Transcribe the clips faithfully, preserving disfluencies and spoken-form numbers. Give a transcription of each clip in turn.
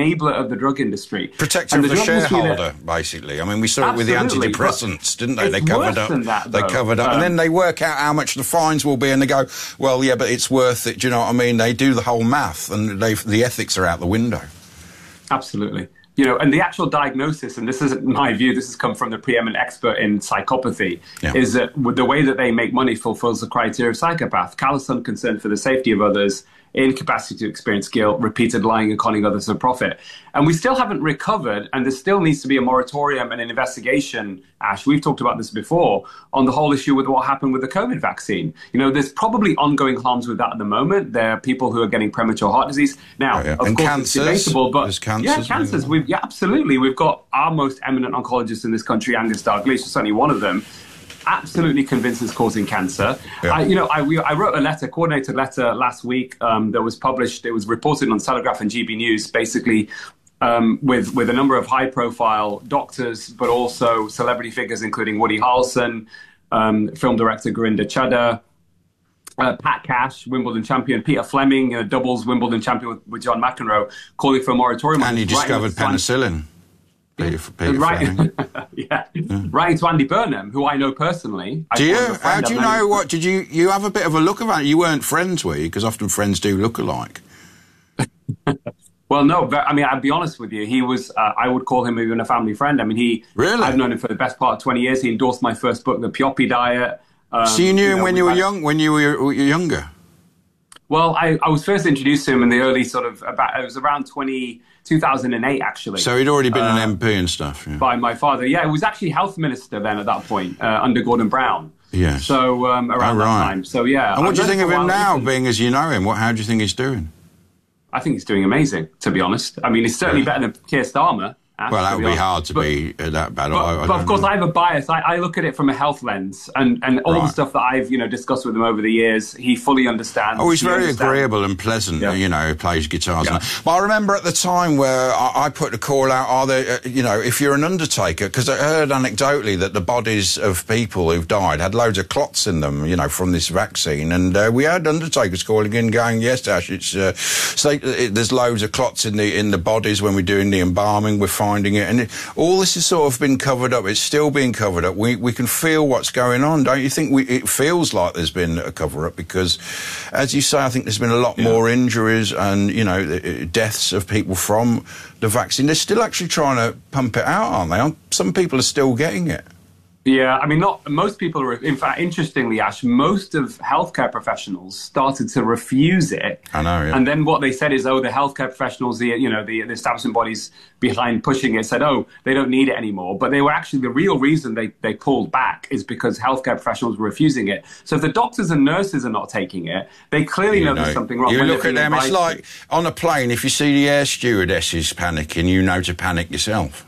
enabler of the drug industry. Protector of the, the shareholder, basically. I mean, we saw absolutely, it with the antidepressants, didn't they? It's they covered worse up. Than that, they covered up, um, and then they work out how much the fines will be, and they go, "Well, yeah, but it's worth it." Do you know what I mean? They do the whole math, and they, the ethics are out the window. Absolutely. You know, and the actual diagnosis, and this isn't my view, this has come from the preeminent expert in psychopathy, yeah. is that the way that they make money fulfills the criteria of psychopath. Callous unconcern for the safety of others, incapacity to experience guilt, repeated lying and conning others for profit. And we still haven't recovered, and there still needs to be a moratorium and an investigation, Ash, we've talked about this before, on the whole issue with what happened with the COVID vaccine. You know, there's probably ongoing harms with that at the moment. There are people who are getting premature heart disease. Now, oh, yeah. of and course, cancers. it's debatable, but there's cancers, yeah, cancers. We've, yeah, absolutely. We've got our most eminent oncologist in this country, Angus Dalgleish, certainly one of them, absolutely convinced it's causing cancer. Yeah. I, you know, I, we, I wrote a letter, coordinated letter last week um, that was published. It was reported on Telegraph and G B News, basically um, with with a number of high-profile doctors, but also celebrity figures, including Woody Harrelson, um, film director Gurinder Chadha, uh, Pat Cash, Wimbledon champion, Peter Fleming, you know, doubles Wimbledon champion with, with John McEnroe, calling for a moratorium. And he discovered penicillin. Peter, Peter right, yeah. yeah. Writing to Andy Burnham, who I know personally. Do you? How do you know what? Did you? You have a bit of a look about it. You weren't friends, were you? Because often friends do look alike. Well, no. But, I mean, I'll be honest with you. He was. Uh, I would call him even a family friend. I mean, he. Really? I've known him for the best part of twenty years. He endorsed my first book, The Piopi Diet. Um, so you knew you him know, when you were had... young. When you were younger. Well, I, I was first introduced to him in the early sort of about. It was around twenty. two thousand eight, actually. So he'd already been uh, an M P and stuff. Yeah. By my father. Yeah, he was actually health minister then at that point, uh, under Gordon Brown. Yes. So um, around oh, right. that time. So, yeah. And what do you think of him now, being as you know him? What? How do you think he's doing? I think he's doing amazing, to be honest. I mean, he's certainly yeah. better than Keir Starmer. Ash, well, that would be, be hard to but, be uh, that bad. But, I, I but of course, know. I have a bias. I, I look at it from a health lens, and, and all right. the stuff that I've you know discussed with him over the years, he fully understands. Oh, he's he very understands. agreeable and pleasant. Yeah. You know, he plays guitars. Yeah. And that. But I remember at the time where I, I put a call out: Are there, uh, you know, if you're an undertaker, because I heard anecdotally that the bodies of people who've died had loads of clots in them, you know, from this vaccine, and uh, we had undertakers calling in, going, "Yes, Ash, it's uh, so it, there's loads of clots in the in the bodies when we're doing the embalming, we're finding it, and it, all this has sort of been covered up. It's still being covered up. We we can feel what's going on, don't you think? We, it feels like there's been a cover up because, as you say, I think there's been a lot yeah. more injuries and you know deaths of people from the vaccine. They're still actually trying to pump it out, aren't they? Some people are still getting it. Yeah, I mean, not most people are. In fact, interestingly, Ash, most of healthcare professionals started to refuse it. I know. Yeah. And then what they said is, oh, the healthcare professionals, the you know, the, the establishment bodies behind pushing it said, oh, they don't need it anymore. But they were actually the real reason they they pulled back is because healthcare professionals were refusing it. So if the doctors and nurses are not taking it, they clearly you know, know there's something wrong. You look at them. It's like on a plane. If you see the air stewardesses panicking, you know to panic yourself.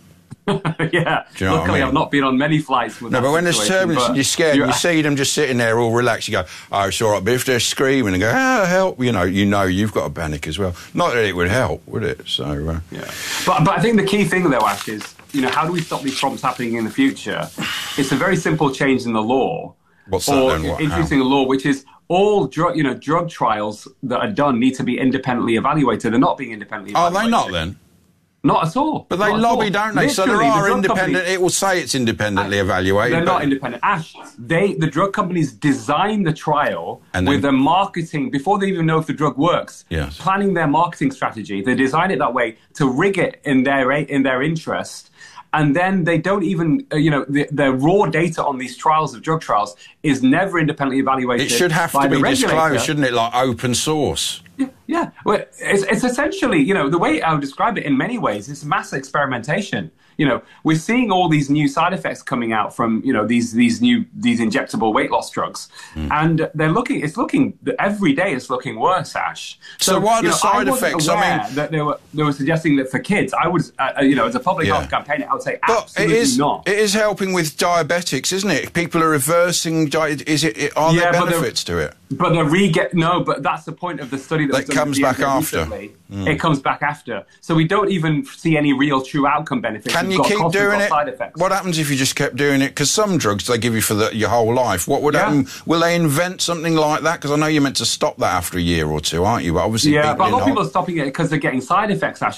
yeah, you know luckily I mean? I've not been on many flights with No, that but when there's turbulence and you're scared, you're, you see them just sitting there all relaxed, you go, oh, it's all right. But if they're screaming and go, oh, help, you know, you know you've got a panic as well. Not that it would help, would it? So, uh... yeah. But, but I think the key thing, though, Ash, is, you know, how do we stop these problems happening in the future? It's a very simple change in the law. What's that or then? What, introducing how? a law which is all drug, you know, drug trials that are done need to be independently evaluated. They're not being independently evaluated. Are they not, then? Not at all. But they lobby, don't they? Literally, so there are the independent... companies, it will say it's independently evaluated. They're but... not independent. Ash, they, the drug companies design the trial and then, with their marketing, before they even know if the drug works, yes. planning their marketing strategy. They design it that way to rig it in their, in their interest. And then they don't even, uh, you know, the, the raw data on these trials of drug trials is never independently evaluated. It should have by to be the disclosed, shouldn't it? Like open source. Yeah, yeah. Well, it's, it's essentially, you know, the way I would describe it in many ways is mass experimentation. You know, we're seeing all these new side effects coming out from, you know, these these new these injectable weight loss drugs, mm. and they're looking. It's looking every day. It's looking worse, Ash. So, so what are the know, side I effects? I mean, that they were they were suggesting that for kids, I would, uh, you know, as a public yeah. health campaign, I would say but absolutely it is, not. It is helping with diabetics, isn't it? People are reversing. Is it? Are yeah, there benefits to it? But the re-get no, but that's the point of the study that, that was comes back after. Mm. It comes back after, so we don't even see any real true outcome benefits. Can We've you got keep cost, doing it? Side effects. What happens if you just kept doing it? Because some drugs they give you for the, your whole life. What would yeah. happen? Will they invent something like that? Because I know you're meant to stop that after a year or two, aren't you? But obviously, yeah, but a lot of on... people are stopping it because they're getting side effects. Actually.